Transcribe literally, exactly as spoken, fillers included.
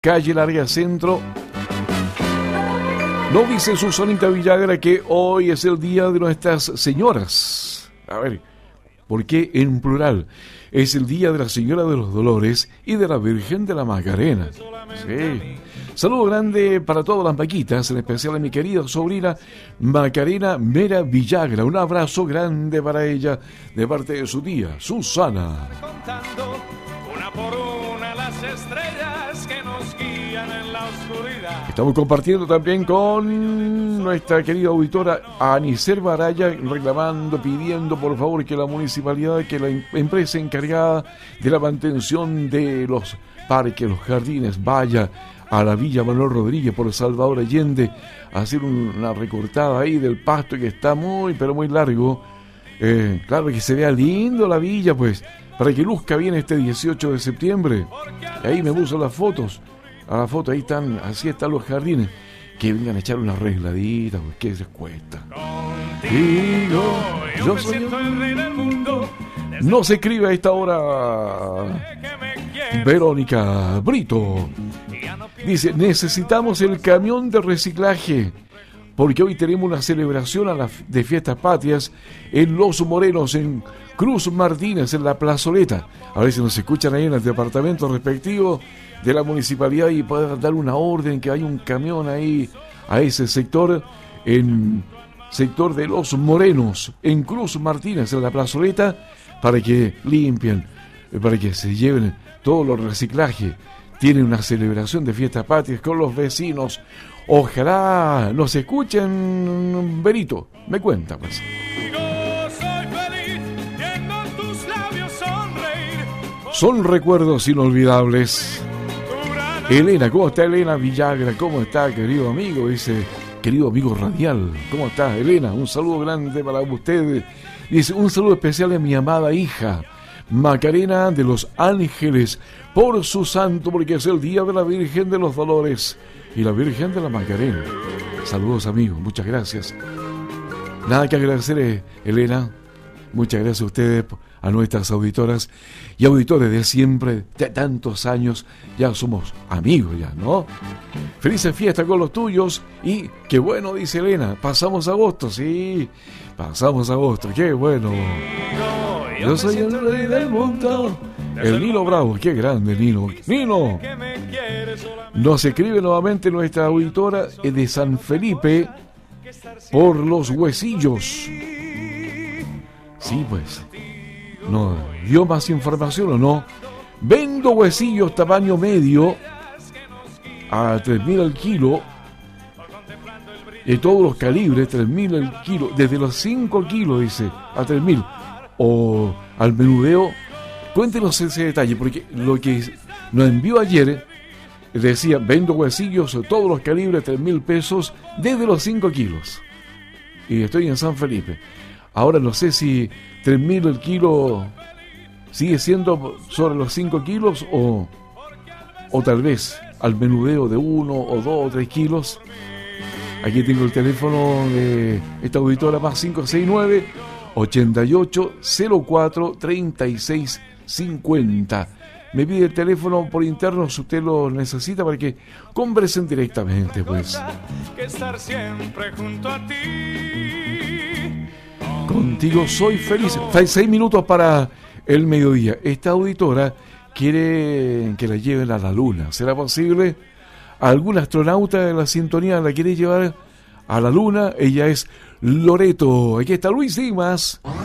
calle Larga Centro. No dice Susanita Villagra que hoy es el día de nuestras señoras. A ver, ¿por qué en plural? Es el día de la Señora de los Dolores y de la Virgen de la Macarena. Sí. Saludo grande para todas las vaquitas, en especial a mi querida sobrina Macarena Mera Villagra. Un abrazo grande para ella de parte de su tía, Susana. Una por una las estrellas que nos guían en la oscuridad. Estamos compartiendo también con nuestra querida auditora Anicer Baraya, reclamando, pidiendo por favor que la municipalidad, que la empresa encargada de la mantención de los parques, los jardines, vaya a la Villa Manuel Rodríguez por Salvador Allende a hacer una recortada ahí del pasto que está muy, pero muy largo. Eh, claro, que se vea lindo la villa, pues, para que luzca bien este dieciocho de septiembre. Y ahí me puso las fotos. A la foto ahí están, así están los jardines. Que vengan a echar una arregladita, pues, ¿qué les cuesta? Contigo, yo, yo soy el rey del mundo. No se escribe a esta hora. Verónica Brito dice: necesitamos el camión de reciclaje porque hoy tenemos una celebración a la, de fiestas patrias en Los Morenos, en Cruz Martínez, en la plazoleta. A ver si nos escuchan ahí en el departamento respectivo de la municipalidad y pueden dar una orden que hay un camión ahí a ese sector, en sector de Los Morenos, en Cruz Martínez, en la plazoleta, para que limpien, para que se lleven todo lo reciclaje. Tienen una celebración de fiestas patrias con los vecinos. Ojalá nos escuchen, Berito. Me cuenta, pues. Yo soy feliz viendo tus labios sonreír. Son recuerdos inolvidables. Elena, ¿cómo está Elena Villagra? ¿Cómo está, querido amigo? Dice, querido amigo radial. ¿Cómo está, Elena? Un saludo grande para ustedes. Dice, un saludo especial a mi amada hija Macarena de los Ángeles, por su santo, porque es el día de la Virgen de los Dolores y la Virgen de la Macarena. Saludos, amigos, muchas gracias. Nada que agradecer, Elena. Muchas gracias a ustedes, a nuestras auditoras y auditores de siempre, de tantos años. Ya somos amigos ya, ¿no? Felices fiestas con los tuyos y qué bueno, dice Elena, pasamos agosto, sí, pasamos agosto, qué bueno. Yo soy el rey del mundo. El Nino Bravo, qué grande Nino. Nino. Nos escribe nuevamente nuestra auditora de San Felipe por Los Huesillos. Sí, pues. No, ¿dio más información o no? Vendo huesillos tamaño medio a tres mil al kilo. De todos los calibres, tres mil al kilo. Desde los cinco kilos, dice, a tres mil. O al menudeo. Cuéntenos ese detalle, porque lo que nos envió ayer decía: vendo huesillos de todos los calibres, tres mil pesos, desde los cinco kilos. Y estoy en San Felipe. Ahora no sé si tres mil el kilo sigue siendo sobre los cinco kilos o, o tal vez al menudeo de uno o dos o tres kilos. Aquí tengo el teléfono de esta auditora, más cinco seis nueve, ochenta y ocho, cero cuatro, treinta y seis cincuenta. Me pide el teléfono por interno si usted lo necesita para que conversen directamente, pues. Que estar siempre junto a ti. Contigo soy feliz. Seis minutos para el mediodía. Esta auditora quiere que la lleven a la luna. ¿Será posible? ¿Algún astronauta de la sintonía la quiere llevar a la luna? Ella es Loreto. Aquí está Luis Dimas.